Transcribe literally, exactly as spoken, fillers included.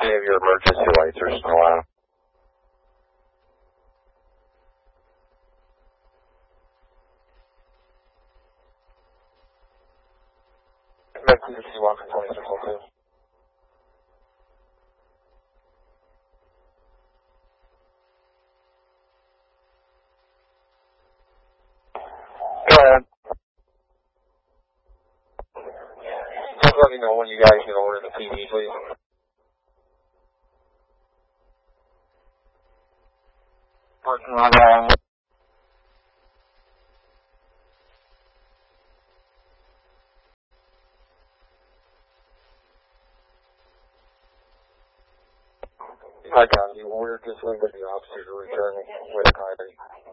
any of your emergency lights are still out. Emergency one for twenty-six oh two. Go ahead. Just let me know when you guys can order the T V, please. Working on that. I got you. We're just waiting for the officer to return with a card.